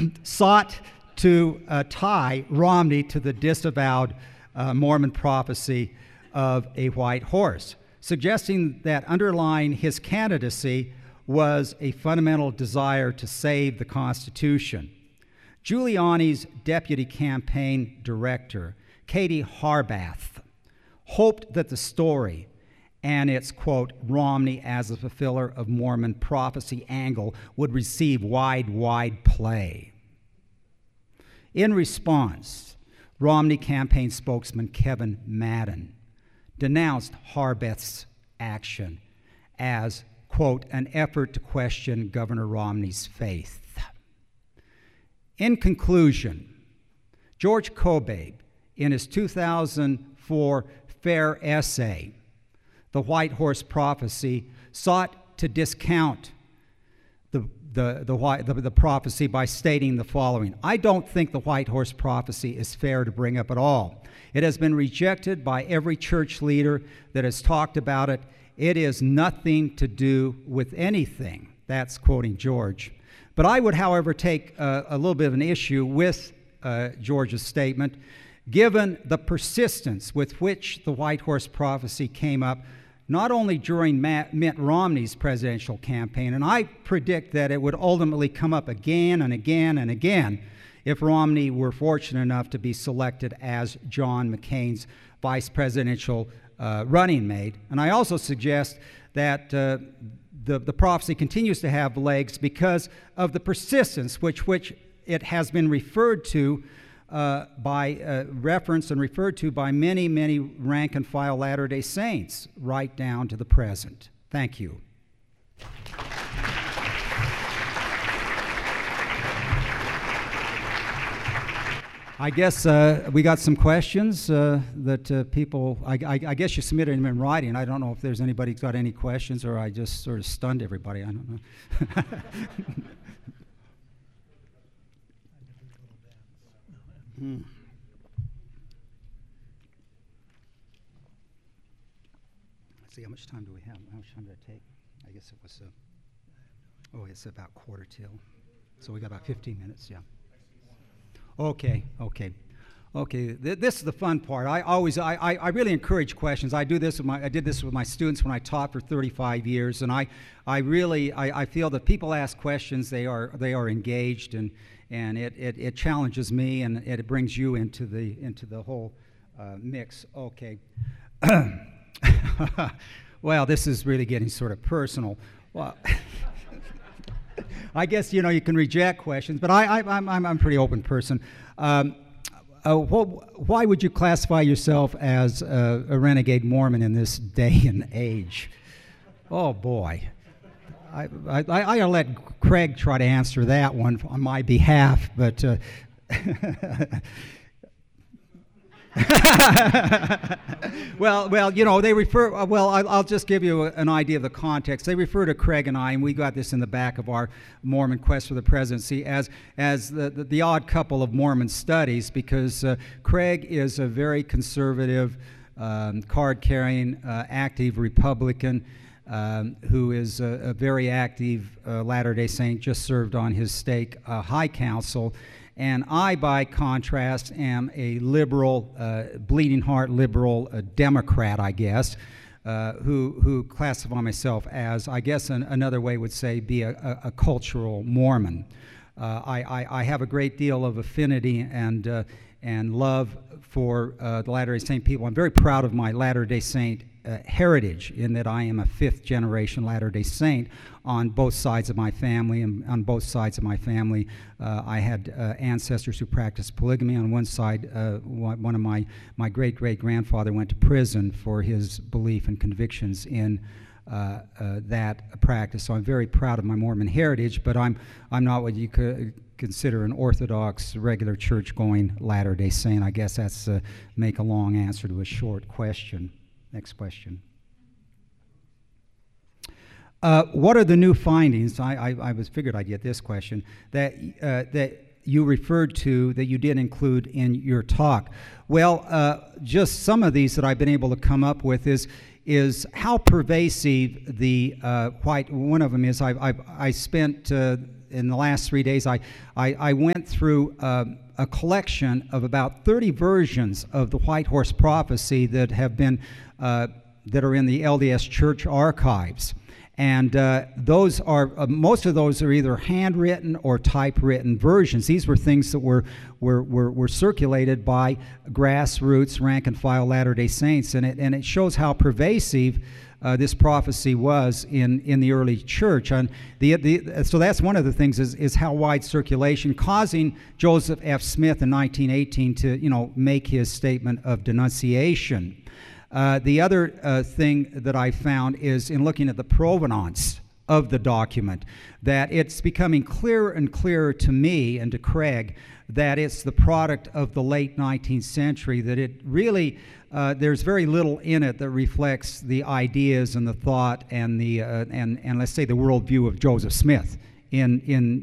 sought to tie Romney to the disavowed Mormon prophecy of a white horse, suggesting that underlying his candidacy was a fundamental desire to save the Constitution. Giuliani's deputy campaign director, Katie Harbath, hoped that the story and its, quote, Romney as a fulfiller of Mormon prophecy angle would receive wide play. In response, Romney campaign spokesman Kevin Madden denounced Harbath's action as, quote, an effort to question Governor Romney's faith. In conclusion, George Kobabe, in his 2004 Fair essay, The White Horse Prophecy, sought to discount the prophecy by stating the following: I don't think the White Horse Prophecy is fair to bring up at all. It has been rejected by every church leader that has talked about it. It is nothing to do with anything. That's quoting George. But I would, however, take a little bit of an issue with George's statement, given the persistence with which the White Horse Prophecy came up, not only during Mitt Romney's presidential campaign, and I predict that it would ultimately come up again and again and again if Romney were fortunate enough to be selected as John McCain's vice presidential running mate. And I also suggest that the prophecy continues to have legs because of the persistence which it has been referred to by reference and referred to by many rank-and-file Latter-day Saints right down to the present. Thank you. I guess we got some questions that people, I guess you submitted them in writing. I don't know if there's anybody who's got any questions, or I just sort of stunned everybody. I don't know. Let's see, how much time do we have? How much time did it take? I guess it was, it's about 1:45. So we got about 15 minutes, yeah. Okay. This is the fun part. I really encourage questions. I did this with my students when I taught for 35 years, and I feel that people ask questions, they are engaged, and it challenges me, and it brings you into the whole mix. Okay. Well, this is really getting sort of personal. Well. I guess, you can reject questions, but I'm a pretty open person. Why would you classify yourself as a renegade Mormon in this day and age? Oh, boy. I'll let Craig try to answer that one on my behalf, but... Well, they refer, I'll just give you an idea of the context. They refer to Craig and I, and we got this in the back of our Mormon Quest for the Presidency, as the odd couple of Mormon studies, because Craig is a very conservative, card-carrying, active Republican who is a very active Latter-day Saint, just served on his stake High Council. And I, by contrast, am a liberal, bleeding heart liberal Democrat, I guess, who classify myself as, I guess another way would say, be a cultural Mormon. I have a great deal of affinity and love for the Latter-day Saint people. I'm very proud of my Latter-day Saint heritage, in that I am a fifth-generation Latter-day Saint on both sides of my family. And on both sides of my family, I had ancestors who practiced polygamy. On one side, one of my great-great-grandfather went to prison for his belief and convictions in that practice. So I'm very proud of my Mormon heritage, but I'm not what you could consider an Orthodox, regular church-going Latter-day Saint. I guess that's make a long answer to a short question. Next question. What are the new findings? I was figured I'd get this question that you referred to, that you did include in your talk. Well, just some of these that I've been able to come up with is how pervasive the white. One of them is I spent in the last 3 days, I went through a collection of about 30 versions of the White Horse Prophecy that have been that are in the LDS Church archives. And those are most of those are either handwritten or typewritten versions. These were things that were circulated by grassroots, rank and file Latter-day Saints, and it shows how pervasive this prophecy was in the early church. And so that's one of the things is how wide circulation, causing Joseph F. Smith in 1918 to make his statement of denunciation. The other thing that I found is in looking at the provenance of the document, that it's becoming clearer and clearer to me and to Craig that it's the product of the late 19th century, that it really, there's very little in it that reflects the ideas and the thought and the and let's say the worldview of Joseph Smith in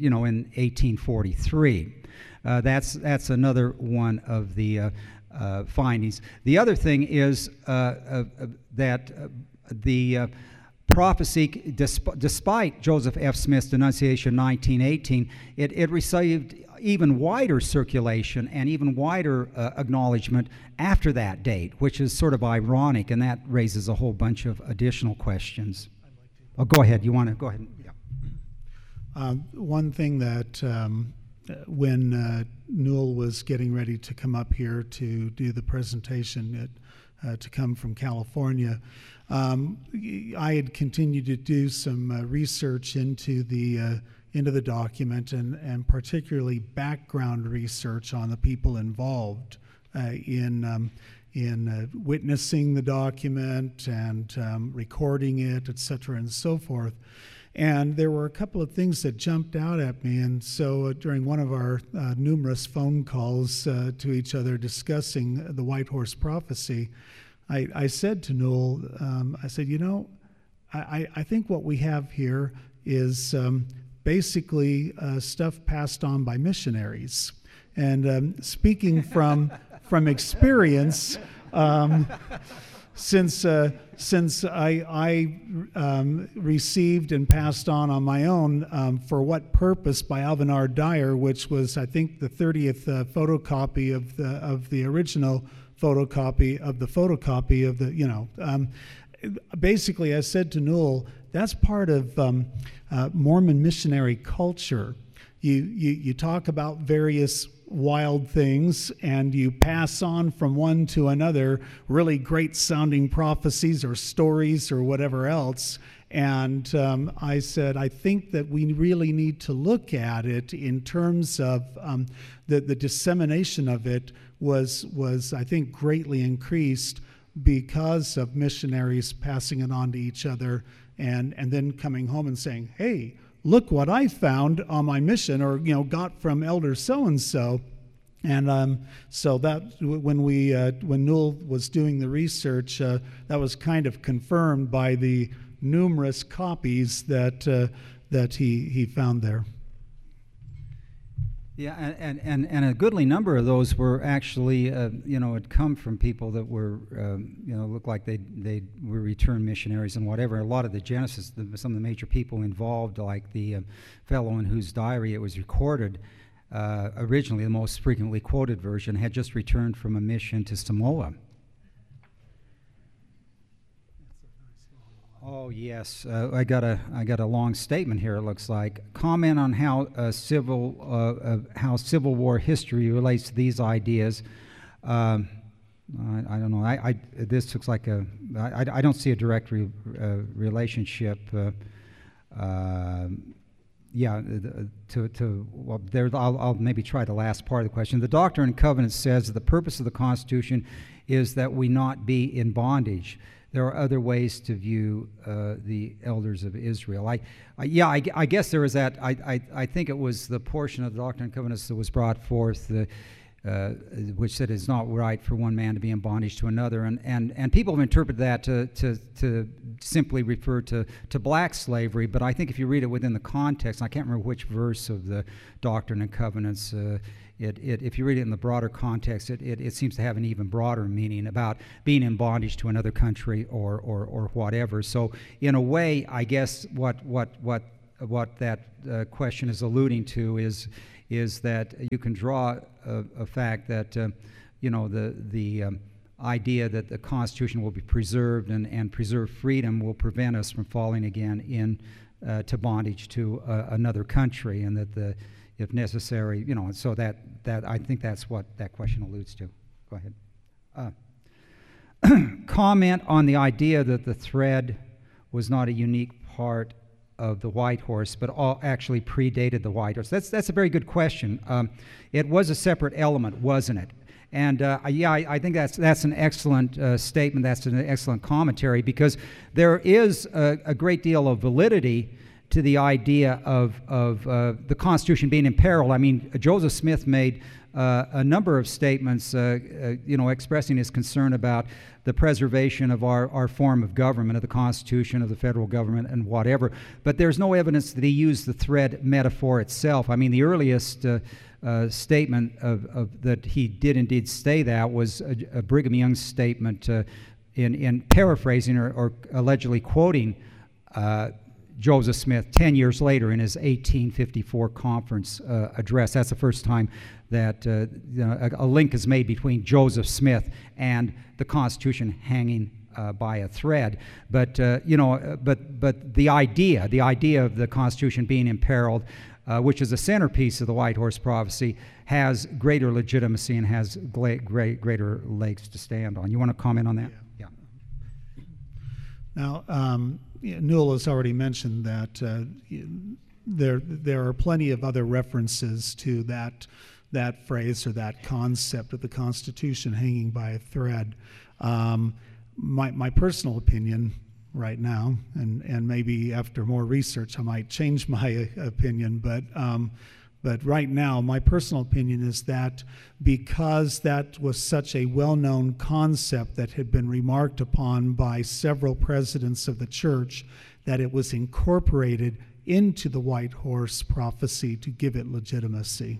1843. That's another one of the findings. The other thing is that the prophecy, despite Joseph F. Smith's denunciation in 1918, it received even wider circulation and even wider acknowledgement after that date, which is sort of ironic, and that raises a whole bunch of additional questions. Oh, go ahead. You want to go ahead? Yeah. One thing that when Newell was getting ready to come up here to do the presentation, to come from California, I had continued to do some research into the document and particularly background research on the people involved in witnessing the document and recording it, etc., and so forth. And there were a couple of things that jumped out at me, and so during one of our numerous phone calls to each other discussing the White Horse Prophecy, I said to Newell, I said, I think what we have here is basically stuff passed on by missionaries. And speaking from experience, since I received and passed on my own For What Purpose by Alvin R. Dyer, which was, I think, the 30th photocopy of the original photocopy of the basically, I said to Newell, that's part of Mormon missionary culture. You talk about various wild things and you pass on from one to another really great sounding prophecies or stories or whatever else. And I said, I think that we really need to look at it in terms of the dissemination of it was I think greatly increased because of missionaries passing it on to each other and then coming home and saying, hey, look what I found on my mission, or got from Elder so and so. And so that when Newell was doing the research, that was kind of confirmed by the numerous copies that he found there. Yeah, and a goodly number of those were actually, had come from people that were, looked like they were returned missionaries and whatever. A lot of the Genesis, some of the major people involved, like the fellow in whose diary it was recorded, originally the most frequently quoted version, had just returned from a mission to Samoa. Oh yes, I got a long statement here. It looks like comment on how civil war history relates to these ideas. I don't know. This looks like I don't see a direct relationship. I'll maybe try the last part of the question. The Doctrine and Covenants says that the purpose of the Constitution is that we not be in bondage. There are other ways to view the elders of Israel. I guess there was that. I think it was the portion of the Doctrine and Covenants that was brought forth, which said it's not right for one man to be in bondage to another, and people have interpreted that to simply refer to black slavery. But I think if you read it within the context, and I can't remember which verse of the Doctrine and Covenants. If you read it in the broader context, it seems to have an even broader meaning about being in bondage to another country or whatever. So in a way, I guess what what that question is alluding to is that you can draw a fact that the idea that the Constitution will be preserved and preserved freedom will prevent us from falling again to bondage to another country, and that if necessary, so that I think that's what that question alludes to. Go ahead. Comment on the idea that the thread was not a unique part of the White Horse, but actually predated the White Horse. That's a very good question. It was a separate element, wasn't it? And I think that's an excellent statement. That's an excellent commentary, because there is a great deal of validity to the idea of the Constitution being in peril. I mean, Joseph Smith made a number of statements, expressing his concern about the preservation of our form of government, of the Constitution, of the federal government, and whatever. But there's no evidence that he used the thread metaphor itself. I mean, the earliest statement that he did indeed say that was a Brigham Young statement in paraphrasing or allegedly quoting Joseph Smith 10 years later in his 1854 conference address. That's the first time that a link is made between Joseph Smith and the Constitution hanging by a thread. But but the idea of the Constitution being imperiled, which is a centerpiece of the White Horse Prophecy, has greater legitimacy and has greater legs to stand on. You want to comment on that? Yeah. Now, Newell has already mentioned that there are plenty of other references to that phrase or that concept of the Constitution hanging by a thread. My personal opinion right now, and maybe after more research I might change my opinion, but right now my personal opinion is that because that was such a well-known concept that had been remarked upon by several presidents of the church, that it was incorporated into the White Horse Prophecy to give it legitimacy.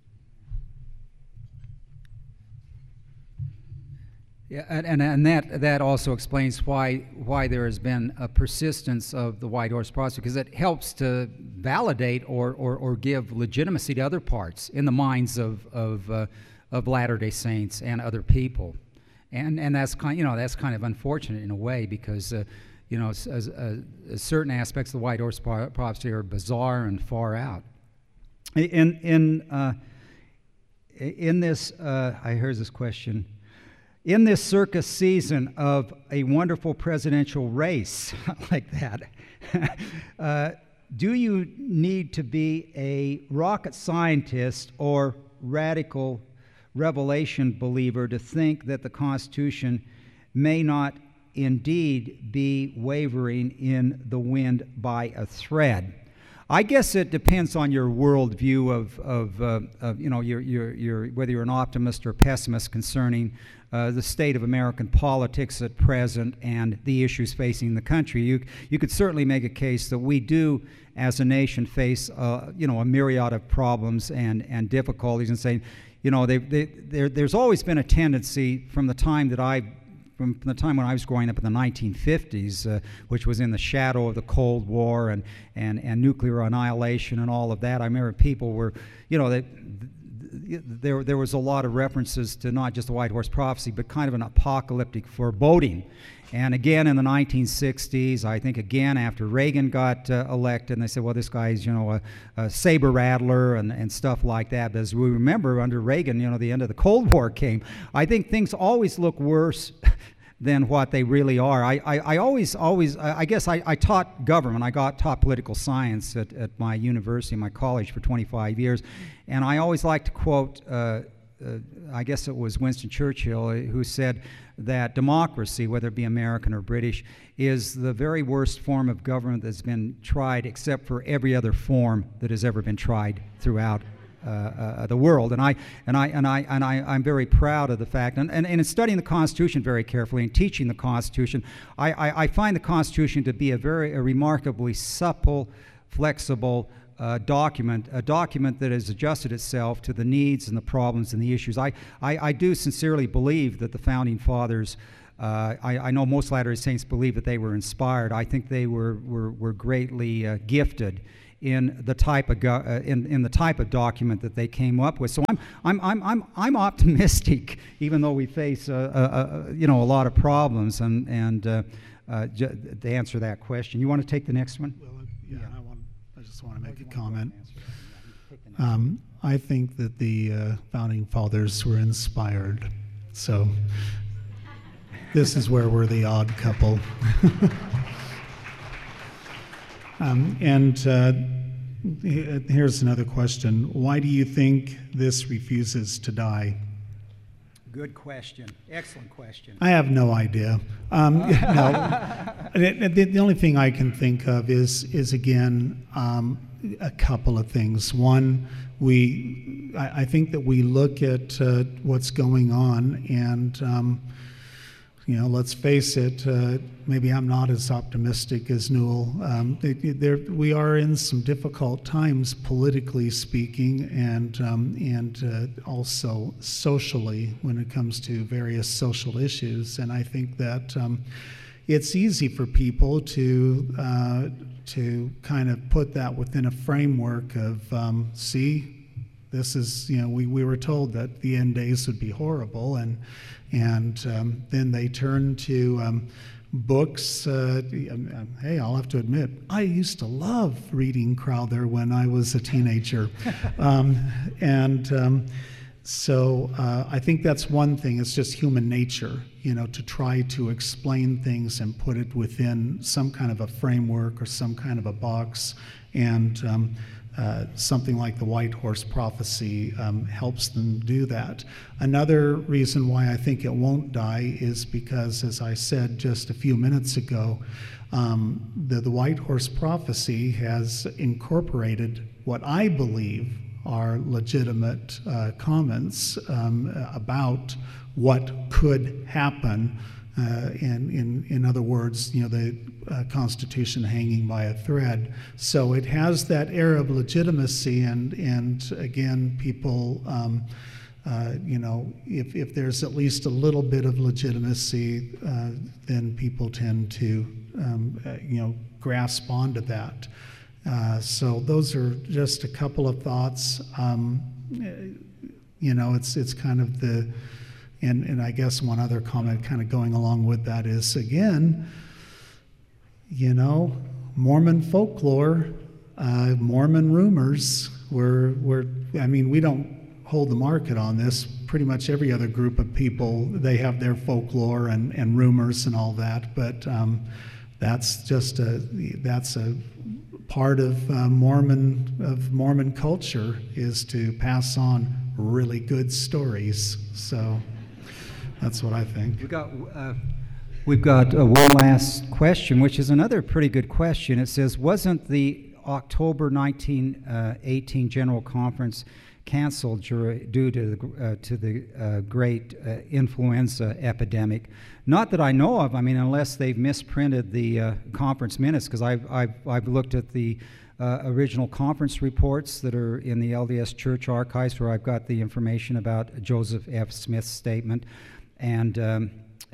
Yeah, and that also explains why there has been a persistence of the White Horse Prophecy, because it helps to validate or give legitimacy to other parts in the minds of Latter-day Saints and other people, and that's kind of unfortunate in a way, because certain aspects of the White Horse Prophecy are bizarre and far out. In this, here's this question. In this circus season of a wonderful presidential race like that, do you need to be a rocket scientist or radical revelation believer to think that the Constitution may not indeed be wavering in the wind by a thread? I guess it depends on your worldview of your whether you're an optimist or pessimist concerning the state of American politics at present and the issues facing the country. You could certainly make a case that we do, as a nation, face a myriad of problems and difficulties, and saying, there's always been a tendency from the time when I was growing up in the 1950s, which was in the shadow of the Cold War and nuclear annihilation and all of that. I remember people were, there was a lot of references to not just the White Horse Prophecy, but kind of an apocalyptic foreboding. And again in the 1960s, I think again after Reagan got elected, and they said, well, this guy's, a saber rattler and stuff like that. But as we remember, under Reagan, the end of the Cold War came. I think things always look worse than what they really are. I guess I taught government. I taught political science at my university, my college, for 25 years. And I always like to quote, I guess it was Winston Churchill, who said that democracy, whether it be American or British, is the very worst form of government that's been tried, except for every other form that has ever been tried throughout the world. And I'm very proud of the fact, and in studying the Constitution very carefully and teaching the Constitution, I find the Constitution to be a remarkably supple, flexible document, a document that has adjusted itself to the needs and the problems and the issues. I do sincerely believe that the Founding Fathers, I know most Latter-day Saints believe that they were inspired. I think they were greatly gifted in the type of in the type of document that they came up with. So I'm optimistic, even though we face a lot of problems. And to answer that question, you want to take the next one? Well, yeah. I just want to make a comment. I think that the founding fathers were inspired. So this is where we're the odd couple. Here's another question. Why do you think this refuses to die? Good question. Excellent question. I have no idea. No. The only thing I can think of is again, a couple of things. One, I think that we look at what's going on, and let's face it. Maybe I'm not as optimistic as Newell. We are in some difficult times, politically speaking, and also socially when it comes to various social issues. And I think that it's easy for people to kind of put that within a framework of this is, we were told that the end days would be horrible, and then they turn to books. Hey, I'll have to admit, I used to love reading Crowther when I was a teenager, so I think that's one thing. It's just human nature, to try to explain things and put it within some kind of a framework or some kind of a box, and something like the White Horse Prophecy helps them do that. Another reason why I think it won't die is because, as I said just a few minutes ago, the White Horse Prophecy has incorporated what I believe are legitimate comments about what could happen. In other words, the Constitution hanging by a thread. So it has that air of legitimacy, and again, people, if there's at least a little bit of legitimacy, then people tend to, grasp onto that. So those are just a couple of thoughts. It's kind of the. And I guess one other comment kind of going along with that is, again, Mormon folklore, Mormon rumors, we don't hold the market on this. Pretty much every other group of people, they have their folklore and rumors and all that, but that's a part of Mormon culture, is to pass on really good stories. So that's what I think. We've got one last question, which is another pretty good question. It says, wasn't the October 1918 General Conference canceled due to the great influenza epidemic? Not that I know of. Unless they've misprinted the conference minutes, because I've looked at the original conference reports that are in the LDS Church archives, where I've got the information about Joseph F. Smith's statement. And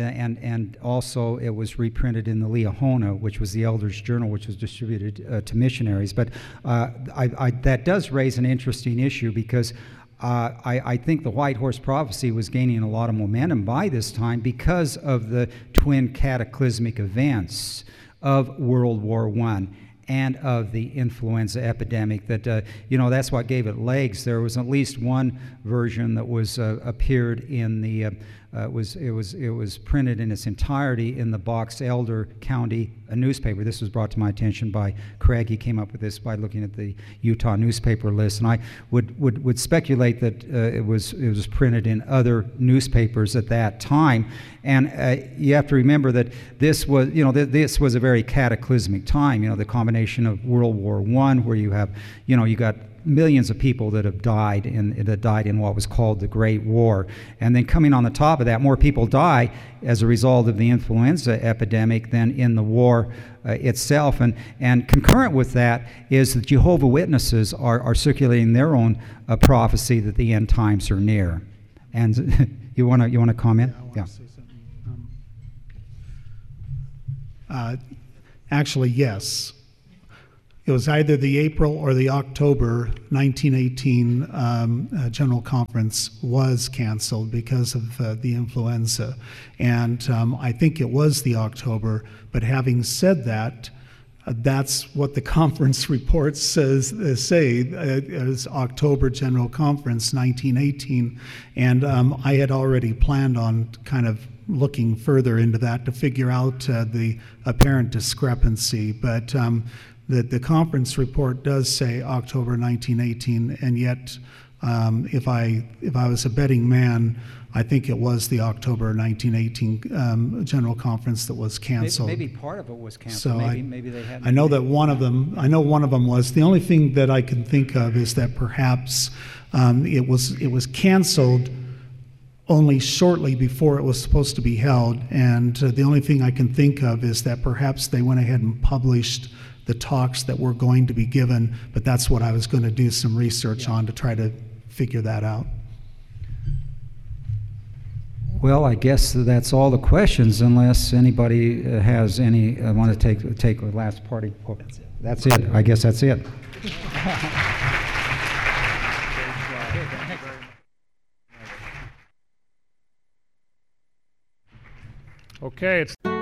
also it was reprinted in the Liahona, which was the Elders' Journal, which was distributed to missionaries. But that does raise an interesting issue, because I think the White Horse Prophecy was gaining a lot of momentum by this time because of the twin cataclysmic events of World War I and of the influenza epidemic. That's what gave it legs. There was at least one version that was appeared in the it was printed in its entirety in the Box Elder County newspaper. This was brought to my attention by Craig. He came up with this by looking at the Utah newspaper list, and I would speculate that it was printed in other newspapers at that time. And you have to remember that this was a very cataclysmic time. The combination of World War I, where you have you got millions of people that have died in what was called the Great War, and then coming on the top of that, more people die as a result of the influenza epidemic than in the war itself. And concurrent with that is that Jehovah's Witnesses are circulating their own prophecy that the end times are near. And you want to comment? Yeah. Say something. Actually, yes. It was either the April or the October 1918 General Conference was canceled because of the influenza. And I think it was the October, but having said that, that's what the conference reports say is October General Conference 1918. And I had already planned on kind of looking further into that to figure out the apparent discrepancy. But the conference report does say October 1918, and yet if I was a betting man, I think it was the October 1918 General Conference that was canceled. Maybe part of it was canceled. So maybe they hadn't. I know that one of them was. The only thing that I can think of is that perhaps it was canceled only shortly before it was supposed to be held, and the only thing I can think of is that perhaps they went ahead and published the talks that were going to be given, but that's what I was going to do some research on to try to figure that out. Well, I guess that's all the questions, unless anybody has any, want to take a last party. Oh, that's it. I guess that's it. Okay, it's